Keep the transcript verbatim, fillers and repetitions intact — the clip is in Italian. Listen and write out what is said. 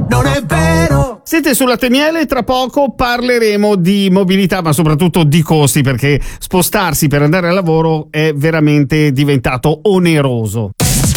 non è vero. Siete sulla Temiele, tra poco parleremo di mobilità, ma soprattutto di costi, perché spostarsi per andare al lavoro è veramente diventato oneroso.